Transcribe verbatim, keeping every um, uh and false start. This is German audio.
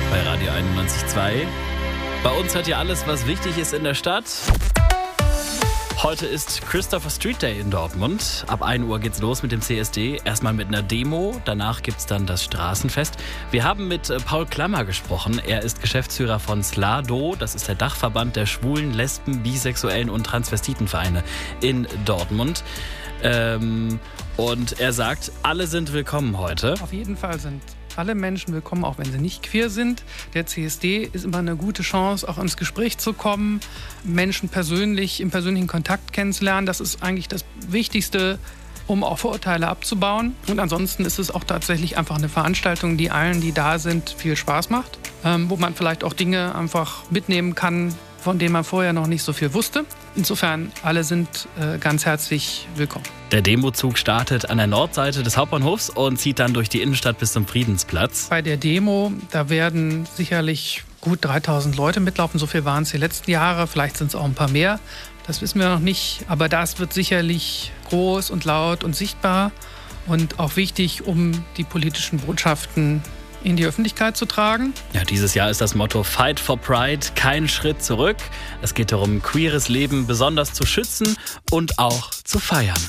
bei Radio einundneunzig Komma zwei. Bei uns hört ihr alles, was wichtig ist in der Stadt. Heute ist Christopher Street Day in Dortmund. Ab ein Uhr geht's los mit dem C S D. Erstmal mit einer Demo, danach gibt's dann das Straßenfest. Wir haben mit Paul Klammer gesprochen. Er ist Geschäftsführer von SLADO. Das ist der Dachverband der Schwulen, Lesben, Bisexuellen und Transvestitenvereine in Dortmund. Ähm, und er sagt, alle sind willkommen heute. Auf jeden Fall sind alle Menschen willkommen, auch wenn sie nicht queer sind. Der C S D ist immer eine gute Chance, auch ins Gespräch zu kommen, Menschen persönlich, im persönlichen Kontakt kennenzulernen. Das ist eigentlich das Wichtigste, um auch Vorurteile abzubauen. Und ansonsten ist es auch tatsächlich einfach eine Veranstaltung, die allen, die da sind, viel Spaß macht, ähm, wo man vielleicht auch Dinge einfach mitnehmen kann, von denen man vorher noch nicht so viel wusste. Insofern, alle sind äh, ganz herzlich willkommen. Der Demozug startet an der Nordseite des Hauptbahnhofs und zieht dann durch die Innenstadt bis zum Friedensplatz. Bei der Demo, da werden sicherlich gut dreitausend Leute mitlaufen. So viel waren es die letzten Jahre. Vielleicht sind es auch ein paar mehr. Das wissen wir noch nicht. Aber das wird sicherlich groß und laut und sichtbar und auch wichtig, um die politischen Botschaften in die Öffentlichkeit zu tragen. Ja, dieses Jahr ist das Motto Fight for Pride, kein Schritt zurück. Es geht darum, queeres Leben besonders zu schützen und auch zu feiern.